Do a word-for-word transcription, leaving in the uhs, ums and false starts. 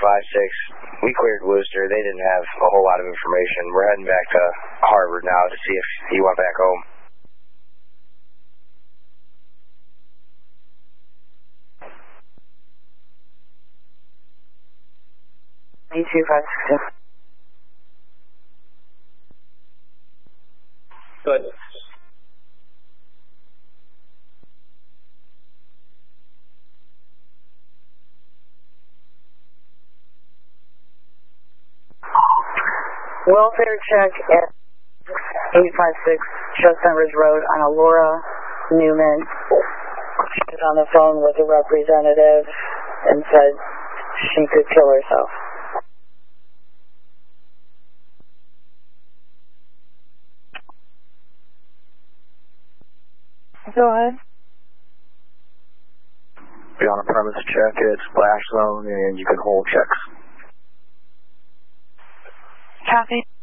five six. We cleared Worcester. They didn't have a whole lot of information. We're heading back to Harvard now to see if he went back home. E two five six. Good. Welfare check at eight five six Chestnut Ridge Road on Alora Newman. She was on the phone with a representative and said she could kill herself. Go ahead. Be on a premise check at splash zone and you can hold checks. Copy.